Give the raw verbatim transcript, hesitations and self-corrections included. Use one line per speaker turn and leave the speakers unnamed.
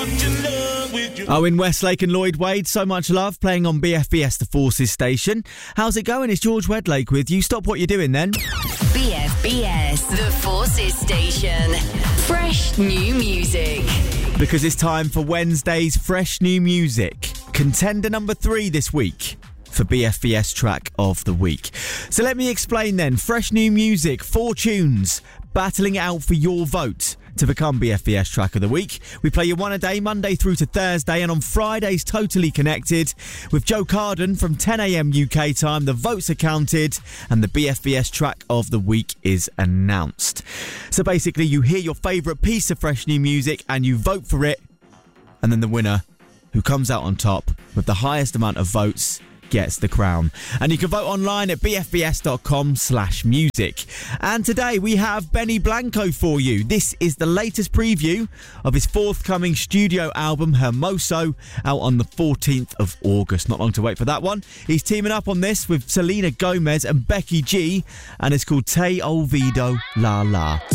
Owen Westlake and Lloyd Wade, So Much Love, playing on B F B S The Forces station. How's it going? It's George Wedlake with you. Stop what you're doing then.
B F B S The Forces station. Fresh new music.
Because it's time for Wednesday's fresh new music. Contender number three this week for B F B S Track of the Week. So let me explain then. Fresh new music, four tunes, battling it out for your vote to become B F B S Track of the Week. We play you one a day, Monday through to Thursday, and on Fridays, Totally Connected with Joe Carden from ten a.m. U K time. The votes are counted and the B F B S Track of the Week is announced. So basically, you hear your favourite piece of fresh new music and you vote for it, and then the winner, who comes out on top with the highest amount of votes, gets the crown. And you can vote online at bfbs.com slash music. And today we have Benny Blanco for you. This is the latest preview of his forthcoming studio album, Hermoso, out on the fourteenth of August. Not long to wait for that one. He's teaming up on this with Selena Gomez and Becky G, and it's called Te Olvido La La.